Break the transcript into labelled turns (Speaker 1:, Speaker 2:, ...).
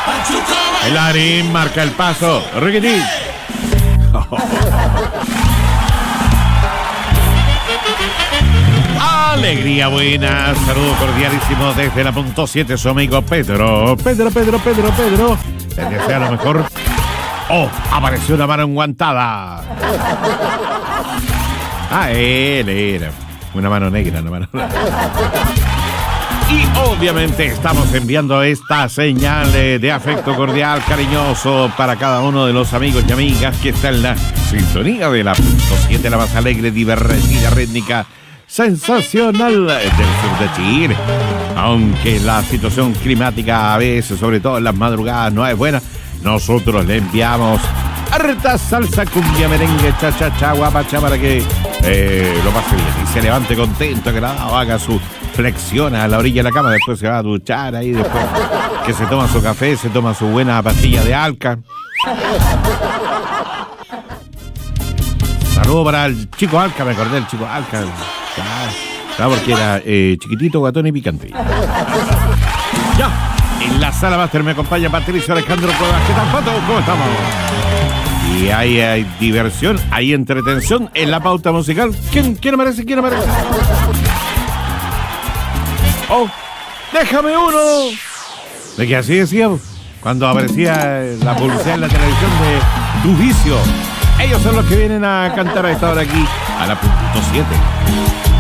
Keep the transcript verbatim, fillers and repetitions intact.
Speaker 1: El Larín marca el paso. Riquitín. Alegría buena, saludo cordialísimo desde la punto siete, su amigo Pedro. Pedro, Pedro, Pedro, Pedro. Les desea lo mejor. Oh, apareció una mano enguantada. Ah, él era. Una mano negra, una mano negra. Y obviamente estamos enviando esta señal de afecto cordial, cariñoso para cada uno de los amigos y amigas que está en la sintonía de la punto siete, la más alegre, divertida, rítmica, sensacional del sur de Chile. Aunque la situación climática a veces, sobre todo en las madrugadas, no es buena, nosotros le enviamos harta salsa, cumbia, merengue, cha, cha, cha, guapacha, para que eh, lo pase bien y se levante contento, agradado, haga su flexión a la orilla de la cama, después se va a duchar ahí, después que se toma su café, se toma su buena pastilla de alca. Saludo para el chico Alca, me acordé del chico Alca. Claro, porque era eh, chiquitito, guatón y picante. Ya, en la sala máster me acompaña Patricio Alejandro Cuevas. ¿Qué tal, Pato? ¿Cómo estamos? Y ahí hay diversión, hay entretención en la pauta musical. ¿Quién, quién aparece? ¿Quién aparece? ¡Oh! ¡Déjame uno! De que así decía cuando aparecía la publicidad en la televisión de Tu Vicio. Ellos son los que vienen a cantar a esta hora aquí a la punto siete.